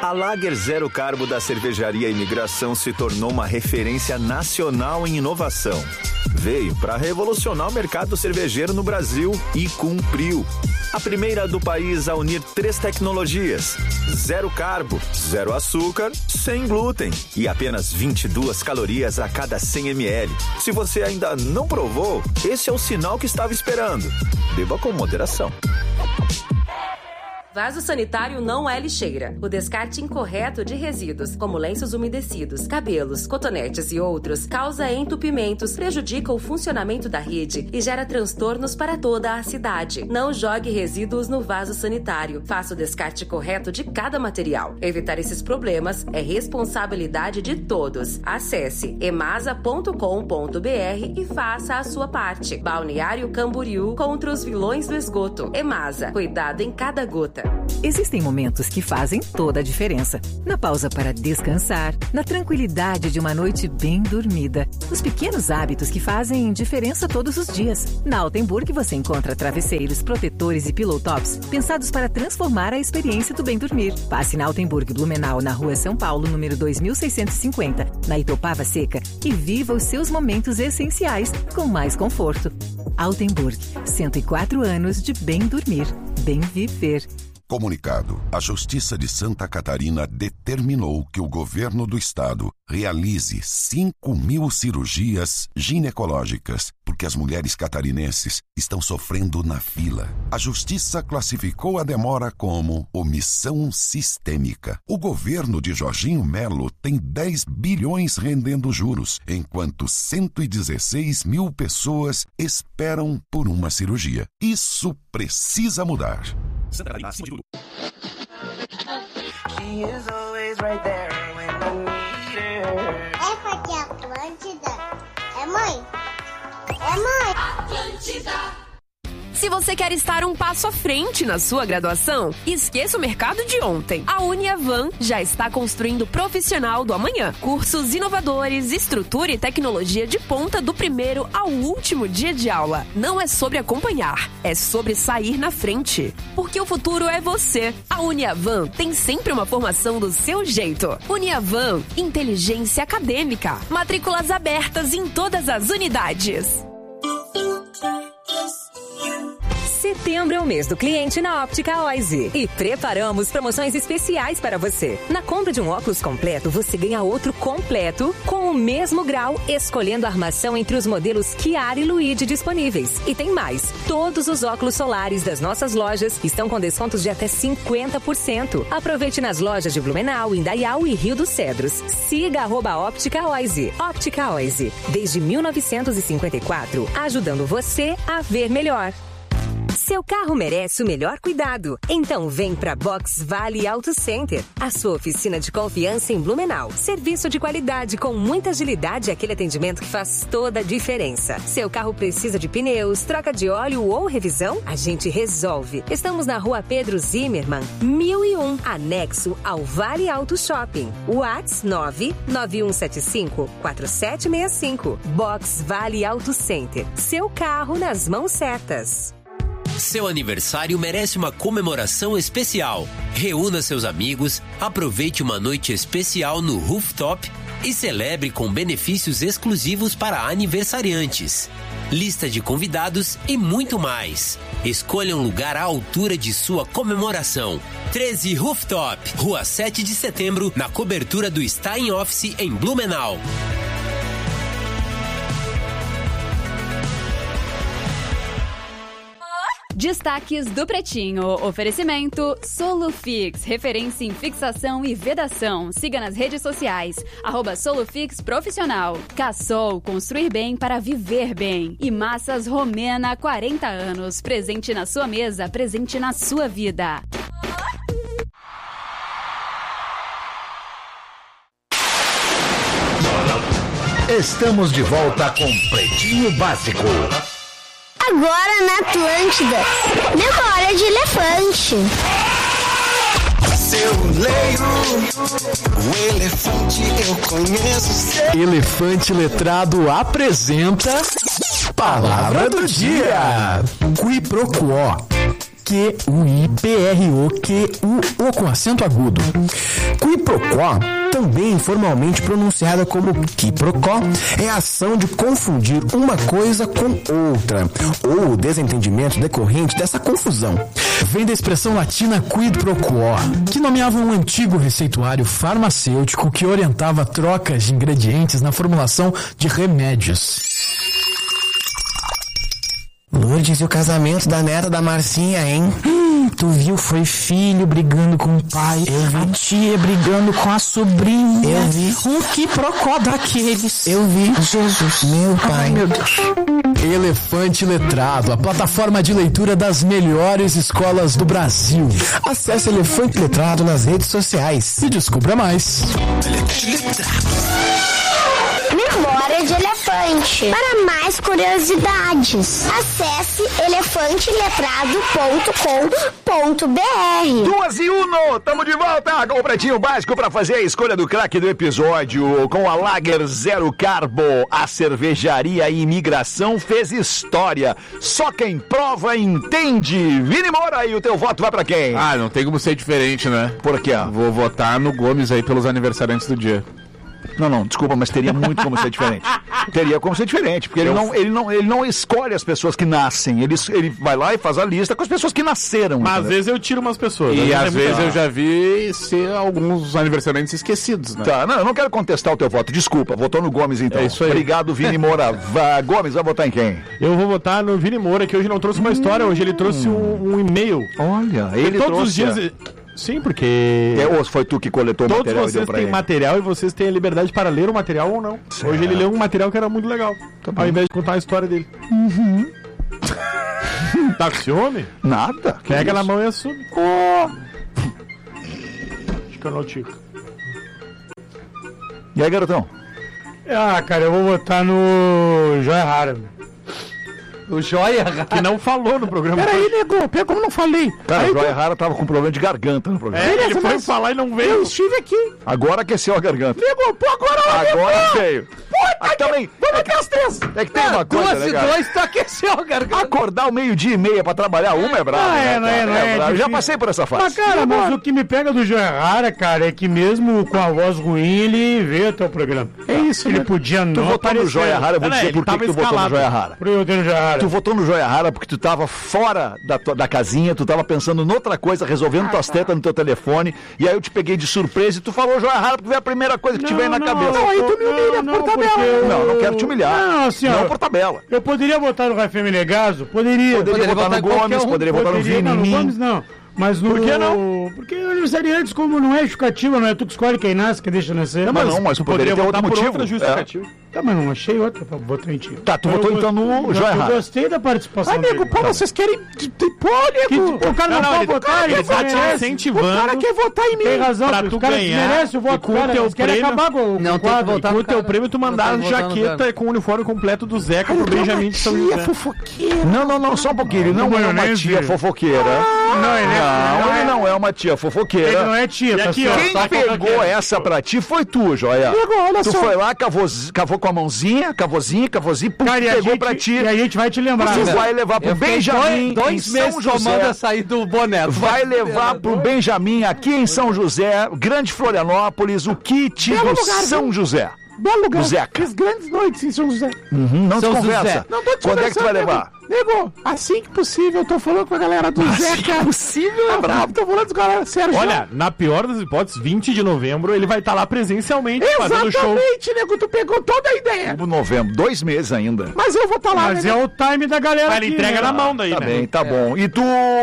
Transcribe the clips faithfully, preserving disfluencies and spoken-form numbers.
A Lager Zero Carbo da Cervejaria Imigração se tornou uma referência nacional em inovação. Veio para revolucionar o mercado cervejeiro no Brasil e cumpriu. A primeira do país a unir três tecnologias: zero carbo, zero açúcar, sem glúten e apenas vinte e duas calorias a cada cem mililitros. Se você ainda não provou, esse é o sinal que estava esperando. Beba com moderação. Vaso sanitário não é lixeira. O descarte incorreto de resíduos, como lenços umedecidos, cabelos, cotonetes e outros, causa entupimentos, prejudica o funcionamento da rede e gera transtornos para toda a cidade. Não jogue resíduos no vaso sanitário. Faça o descarte correto de cada material. Evitar esses problemas é responsabilidade de todos. Acesse emasa ponto com ponto br e faça a sua parte. Balneário Camboriú contra os vilões do esgoto. Emasa, cuidado em cada gota. Existem momentos que fazem toda a diferença. Na pausa para descansar, na tranquilidade de uma noite bem dormida, nos pequenos hábitos que fazem diferença todos os dias. Na Altenburg você encontra travesseiros, protetores e pillow tops pensados para transformar a experiência do bem dormir. Passe na Altenburg Blumenau, na rua São Paulo, número dois mil seiscentos e cinquenta, na Itopava Seca, e viva os seus momentos essenciais com mais conforto. Altenburg, cento e quatro anos de bem dormir, bem viver. Comunicado: a Justiça de Santa Catarina determinou que o governo do estado realize cinco mil cirurgias ginecológicas, porque as mulheres catarinenses estão sofrendo na fila. A Justiça classificou a demora como omissão sistêmica. O governo de Jorginho Melo tem dez bilhões rendendo juros, enquanto cento e dezesseis mil pessoas esperam por uma cirurgia. Isso precisa mudar. Santa Catarina, acima de tudo. É porque a Atlântida é mãe. É mãe. Atlântida. Se você quer estar um passo à frente na sua graduação, esqueça o mercado de ontem. A Uniavan já está construindo o profissional do amanhã. Cursos inovadores, estrutura e tecnologia de ponta do primeiro ao último dia de aula. Não é sobre acompanhar, é sobre sair na frente. Porque o futuro é você. A Uniavan tem sempre uma formação do seu jeito. Uniavan, inteligência acadêmica. Matrículas abertas em todas as unidades. Setembro é o mês do cliente na Óptica Oise e preparamos promoções especiais para você. Na compra de um óculos completo, você ganha outro completo com o mesmo grau, escolhendo a armação entre os modelos Chiara e Luigi disponíveis. E tem mais, todos os óculos solares das nossas lojas estão com descontos de até cinquenta por cento. Aproveite nas lojas de Blumenau, Indaial e Rio dos Cedros. Siga arroba Óptica Oise. Óptica Oise, desde mil novecentos e cinquenta e quatro, ajudando você a ver melhor. Seu carro merece o melhor cuidado. Então vem para Box Vale Auto Center, a sua oficina de confiança em Blumenau. Serviço de qualidade com muita agilidade e aquele atendimento que faz toda a diferença. Seu carro precisa de pneus, troca de óleo ou revisão? A gente resolve. Estamos na rua Pedro Zimmermann, mil e um, anexo ao Vale Auto Shopping. WhatsApp nove nove um sete cinco quatro sete seis cinco. Box Vale Auto Center. Seu carro nas mãos certas. Seu aniversário merece uma comemoração especial. Reúna seus amigos, aproveite uma noite especial no Rooftop e celebre com benefícios exclusivos para aniversariantes. Lista de convidados e muito mais. Escolha um lugar à altura de sua comemoração. treze Rooftop, Rua sete de Setembro, na cobertura do Stein Office em Blumenau. Destaques do Pretinho. Oferecimento Solufix, referência em fixação e vedação. Siga nas redes sociais, arroba Solufix Profissional. Cassol, construir bem para viver bem. E Massas Romena, quarenta anos. Presente na sua mesa, presente na sua vida. Estamos de volta com Pretinho Básico. Agora na Atlântida, memória de elefante. Seu leio, o elefante eu conheço. Elefante Letrado apresenta Palavra do Dia. Qui pro quo. Q U I P R O Q U O com acento agudo. Quiprocó, também informalmente pronunciada como quiprocó, é a ação de confundir uma coisa com outra, ou o desentendimento decorrente dessa confusão. Vem da expressão latina quid pro quo, que nomeava um antigo receituário farmacêutico que orientava trocas de ingredientes na formulação de remédios. Lourdes, e o casamento da neta da Marcinha, hein? Hum, tu viu? Foi filho brigando com o pai. Eu vi. A tia brigando com a sobrinha. Eu vi. Um quiprocó daqueles. Eu vi. Jesus, meu pai. Ai, meu Deus. Elefante Letrado, a plataforma de leitura das melhores escolas do Brasil. Acesse Elefante Letrado nas redes sociais e descubra mais. Elefante Letrado. Memória de Elefante. Para mais curiosidades, acesse elefante letrado ponto com ponto b r. Duas e uno, tamo de volta com o Pretinho Básico para fazer a escolha do craque do episódio. Com a Lager Zero Carbo, a cervejaria e imigração fez história. Só quem prova entende. Vini Moura, e o teu voto vai para quem? Ah, não tem como ser diferente, né? Por quê? Vou votar no Gomes aí pelos aniversariantes do dia. Não, não, desculpa, mas teria muito como ser diferente. Teria como ser diferente, porque ele não, ele não, ele não escolhe as pessoas que nascem, ele, ele vai lá e faz a lista com as pessoas que nasceram. Mas entendeu? às vezes eu tiro umas pessoas. E às vezes eu já vi ser alguns aniversariantes esquecidos, né? Tá, não, eu não quero contestar o teu voto, desculpa, votou no Gomes então. É isso aí. Obrigado, Vini Moura. Vá, Gomes, vai votar em quem? Eu vou votar no Vini Moura, que hoje não trouxe uma história, hoje ele trouxe um, um e-mail. Olha, ele todos trouxe... os dias... Sim, porque... É, ou foi tu que coletou o todos material e deu vocês pra têm ele? material e vocês têm a liberdade para ler o material ou não. Certo. Hoje ele leu um material que era muito legal, tá ao invés de contar a história dele. Uhum. Tá com ciúme? Nada. Pega na mão e assume. Oh. Acho que eu não tico. E aí, garotão? Ah, cara, eu vou votar no Joia Rara. O Joia Rara. Que não falou no programa. Peraí, nego, pega como não falei. Cara, aí, o Joia Rara tava com problema de garganta no programa. É, ele foi mas... falar e não veio. Eu estive aqui. Agora aqueceu a garganta. Nego, pô, agora Agora veio. Pô, também. Vamos até as três. É que tem ah, uma coisa, duas né, e cara? dois, tu aqueceu a garganta. Acordar o meio-dia e meia pra trabalhar uma é brabo. Ah, né, é, não é, não é. é é já passei por essa fase. Mas, cara, é mas o que me pega do Joia Rara, cara, é que mesmo com a voz ruim, ele veio até o programa. É isso, ele né? podia não Tu votou aparecer. no Joia Rara, eu vou não, dizer por que tu votou no Joia Rara. Por eu no Joia Rara. Tu votou no Joia Rara porque tu tava fora da, tua, da casinha, tu tava pensando noutra coisa, resolvendo ah, tuas tá. tetas no teu telefone, e aí eu te peguei de surpresa e tu falou Joia Rara porque veio a primeira coisa que não, te veio na não, cabeça. Não, aí tu me humilha não, por tabela. Eu... Não, não quero te humilhar. Não, assim, não ó, por tabela. Eu poderia votar no Rafael Menegaso? Poderia. Poderia, poderia votar no Gomes, um. poderia votar no Vini, não, em no mim. Gomes não. Mas no... Por que não? Porque aniversariantes, como não é justificativa, não é tu que escolhe quem nasce, quem deixa nascer. Não, mas não, mas tu poderia ter outro motivo. Outra justificativa. É. Tá, mas não achei outra pra votar em ti. Tá, tu eu votou então no Joia Rara. Eu gostei da participação Ai, nego, pô, vocês querem... Pô, nego, o cara não, não pode votar, ele tá te incentivando. O cara quer votar em mim. Tem razão, pra tu ganhar. Merece o voto, com o teu prêmio. Acabar com, não, tem que voltar com o teu prêmio, tu mandar a jaqueta com o uniforme completo do Zeca pro Benjamin de São José. Fofoqueira. Não, não, não, só um pouquinho. Ele não é uma tia fofoqueira. Não, ele não é uma tia fofoqueira. Ele não é tia, tá certo. Quem pegou essa pra ti foi tu, Joia. Tu foi lá, cavou com a mãozinha, cavozinho, cavozinho, pum, pegou pra ti. E a gente vai te lembrar. Você vai levar pro Benjamin dois meses tomando açaí do boné. Vai levar pro Benjamin aqui em São José, Grande Florianópolis, o kit do São José. Belo lugar. Zeca. Fiz grandes noites em São José. Uhum, não São te conversa. José. Não tô te Quando é que tu vai levar? Nego, assim que possível, eu tô falando com a galera do assim Zeca. Assim que possível, é brabo, tô falando com a galera, Sérgio. Olha, na pior das hipóteses, vinte de novembro, ele vai estar tá lá presencialmente fazendo show. Exatamente, nego, tu pegou toda a ideia. Novembro, dois meses ainda. Mas eu vou estar tá lá, Mas né? É o time da galera. Mas ele entrega né? na mão daí, tá né? Tá bem, tá é. bom. E tu,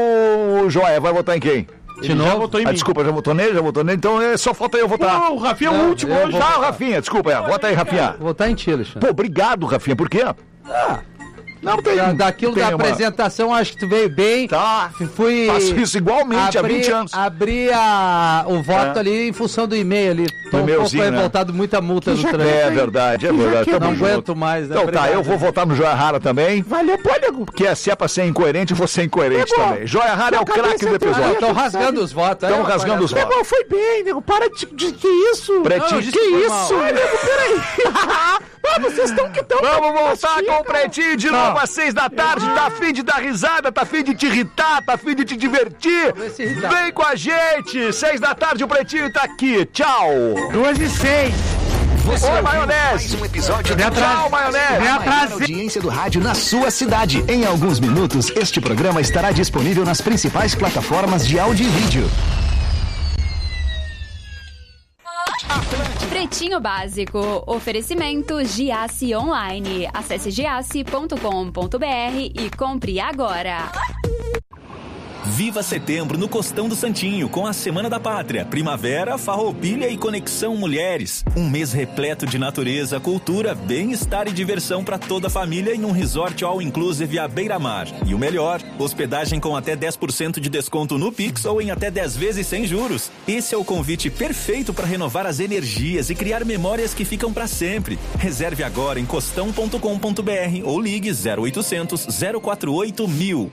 Joia, vai votar em quem? De novo? Já votou em ah, mim. Desculpa, já votou nele, já votou nele, então é, só falta eu votar. Não, o Rafinha é o último hoje. Ah, o Rafinha, desculpa, é, vota aí, Rafinha. Vou votar em ti, Alexandre. Pô, obrigado, Rafinha, por quê? Ah, não tem. Da, daquilo tem da uma... apresentação, acho que tu veio bem. Tá. Fui. Faço isso igualmente abri, há vinte anos. Abri a, o voto é. ali em função do e-mail ali. Tô um pouco né? revoltado, muita multa que no trânsito. É verdade, é verdade. Não aguento mais, né? Então tá, eu vou votar no Joia Rara também. Valeu, pô, nego. Porque se é pra ser incoerente, eu vou ser incoerente Nego, também. Joia Rara é o craque do episódio. Estão rasgando os votos. Estão rasgando os votos. Nego, foi bem, nego. Para de... de que isso? Pretinho. Que isso? Ai, nego, peraí. Ah, vocês estão que estão... Vamos voltar com o Pretinho de novo às seis da tarde. Tá afim de dar risada, tá afim de te irritar, tá afim de te divertir? Vem com a gente. Seis da tarde o Pretinho tá aqui. Tchau. Duas e seis. Você Oi, Maionese. Mais um episódio de Tchau, Maionese. A audiência do rádio na sua cidade. Em alguns minutos, este programa estará disponível nas principais plataformas de áudio e vídeo. Pretinho Básico. Oferecimento Giasse Online. Acesse giasse ponto com ponto br e compre agora. Viva setembro no Costão do Santinho com a Semana da Pátria, Primavera, Farroupilha e Conexão Mulheres. Um mês repleto de natureza, cultura, bem-estar e diversão para toda a família em um resort all-inclusive à beira-mar. E o melhor, hospedagem com até dez por cento de desconto no Pix ou em até dez vezes sem juros. Esse é o convite perfeito para renovar as energias e criar memórias que ficam para sempre. Reserve agora em costão ponto com ponto br ou ligue zero oitocentos, zero quatro oito mil.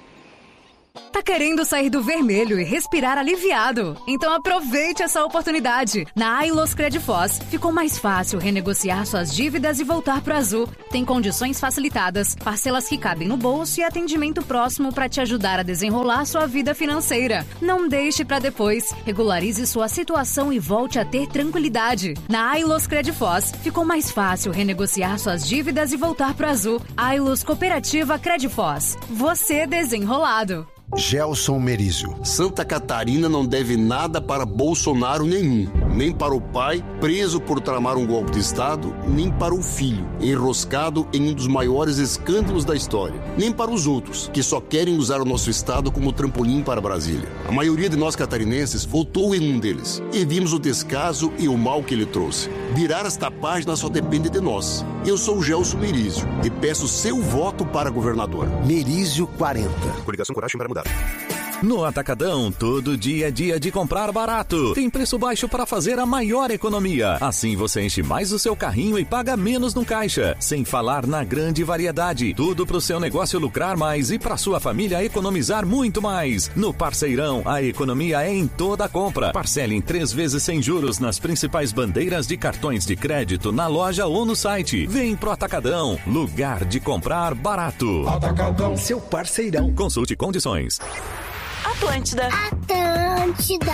Tá querendo sair do vermelho e respirar aliviado? Então aproveite essa oportunidade. Na Ailos Credifós, ficou mais fácil renegociar suas dívidas e voltar pro azul. Tem condições facilitadas, parcelas que cabem no bolso e atendimento próximo para te ajudar a desenrolar sua vida financeira. Não deixe para depois. Regularize sua situação e volte a ter tranquilidade. Na Ailos Credifós, ficou mais fácil renegociar suas dívidas e voltar pro azul. Ailos Cooperativa Credifós. Você desenrolado. Gelson Merizio. Santa Catarina não deve nada para Bolsonaro nenhum. Nem para o pai, preso por tramar um golpe de Estado, nem para o filho, enroscado em um dos maiores escândalos da história. Nem para os outros, que só querem usar o nosso Estado como trampolim para Brasília. A maioria de nós catarinenses votou em um deles. E vimos o descaso e o mal que ele trouxe. Virar esta página só depende de nós. Eu sou o Gelson Merizio e peço seu voto para governador. Merizio quarenta. Coligação Coragem para Mudar. No Atacadão, todo dia é dia de comprar barato. Tem preço baixo para fazer a maior economia. Assim você enche mais o seu carrinho e paga menos no caixa. Sem falar na grande variedade. Tudo para o seu negócio lucrar mais e para sua família economizar muito mais. No Parceirão, a economia é em toda a compra. Parcele em três vezes sem juros nas principais bandeiras de cartões de crédito na loja ou no site. Vem pro Atacadão, lugar de comprar barato. Atacadão, seu parceirão. Consulte condições. Atlântida. Atlântida.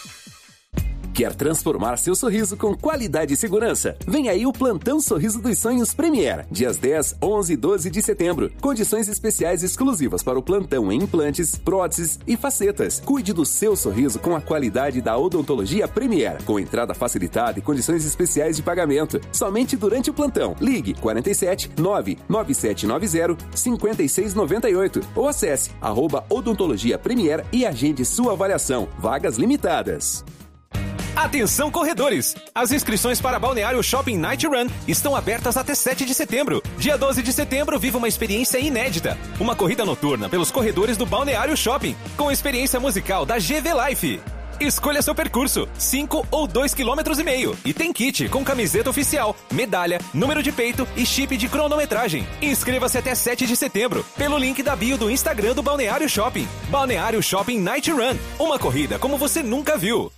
Quer transformar seu sorriso com qualidade e segurança? Vem aí o Plantão Sorriso dos Sonhos Premier, dias dez, onze e doze de setembro. Condições especiais exclusivas para o plantão em implantes, próteses e facetas. Cuide do seu sorriso com a qualidade da odontologia Premier, com entrada facilitada e condições especiais de pagamento. Somente durante o plantão. Ligue quarenta e sete, nove nove sete nove zero, cinco seis nove oito ou acesse arroba odontologia Premier e agende sua avaliação. Vagas limitadas. Atenção, corredores! As inscrições para Balneário Shopping Night Run estão abertas até sete de setembro. Dia doze de setembro, viva uma experiência inédita. Uma corrida noturna pelos corredores do Balneário Shopping, com experiência musical da G V Life. Escolha seu percurso, cinco ou dois quilômetros e meio. E tem kit com camiseta oficial, medalha, número de peito e chip de cronometragem. Inscreva-se até sete de setembro, pelo link da bio do Instagram do Balneário Shopping. Balneário Shopping Night Run. Uma corrida como você nunca viu.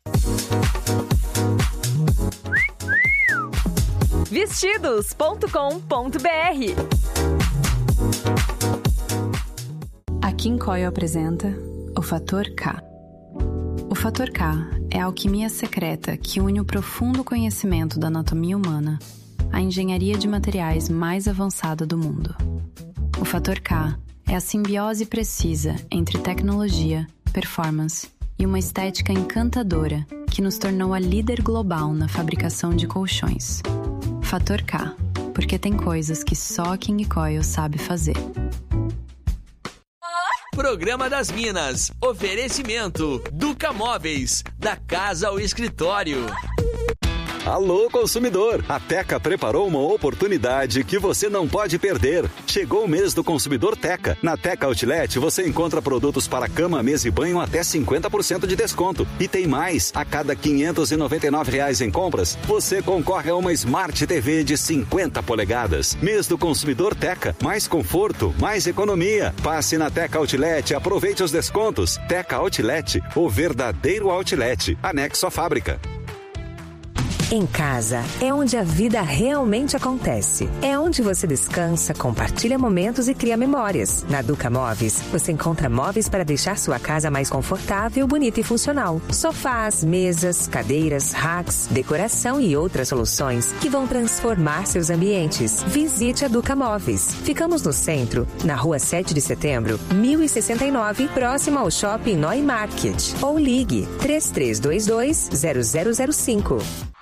vestidos ponto com ponto br. A Kim Coil apresenta o Fator K. O Fator K é a alquimia secreta que une o profundo conhecimento da anatomia humana à engenharia de materiais mais avançada do mundo. O Fator K é a simbiose precisa entre tecnologia, performance e uma estética encantadora que nos tornou a líder global na fabricação de colchões. Fator K, porque tem coisas que só a King Coil sabe fazer. Programa das Minas. Oferecimento Duca Móveis, da casa ao escritório. Alô, consumidor! A Teca preparou uma oportunidade que você não pode perder. Chegou o mês do consumidor Teca. Na Teca Outlet você encontra produtos para cama, mesa e banho até cinquenta por cento de desconto. E tem mais! A cada quinhentos e noventa e nove reais em compras, você concorre a uma Smart T V de cinquenta polegadas. Mês do consumidor Teca. Mais conforto, mais economia. Passe na Teca Outlet e aproveite os descontos. Teca Outlet, o verdadeiro outlet. Anexo à fábrica. Em casa é onde a vida realmente acontece. É onde você descansa, compartilha momentos e cria memórias. Na Duca Móveis, você encontra móveis para deixar sua casa mais confortável, bonita e funcional. Sofás, mesas, cadeiras, racks, decoração e outras soluções que vão transformar seus ambientes. Visite a Duca Móveis. Ficamos no centro, na rua sete de setembro, mil e sessenta e nove, próximo ao Shopping Noi Market. Ou ligue três três dois dois, zero zero zero cinco.